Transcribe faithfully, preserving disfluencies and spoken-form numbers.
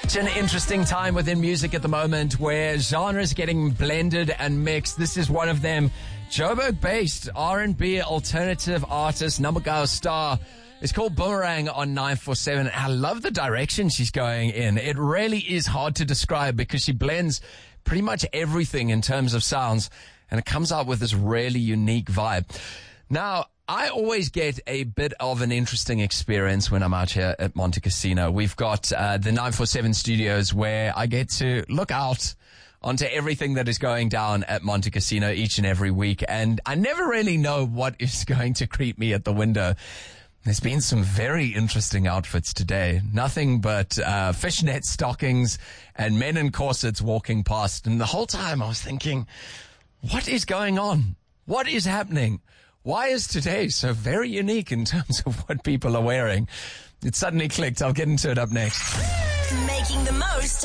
It's an interesting time within music at the moment where genres getting blended and mixed. This is one of them. Joburg-based R and B alternative artist Namagao Star is called Boomerang on nine four seven. I love the direction she's going in. It really is hard to describe because she blends pretty much everything in terms of sounds, and it comes out with this really unique vibe. Now, I always get a bit of an interesting experience when I'm out here at Monte Casino. We've got uh, the nine four seven studios where I get to look out onto everything that is going down at Monte Casino each and every week, and I never really know what is going to greet me at the window. There's been some very interesting outfits today. Nothing but uh, fishnet stockings and men in corsets walking past. And the whole time I was thinking, what is going on? What is happening? Why is today so very unique in terms of what people are wearing? It suddenly clicked. I'll get into it up next. Making the most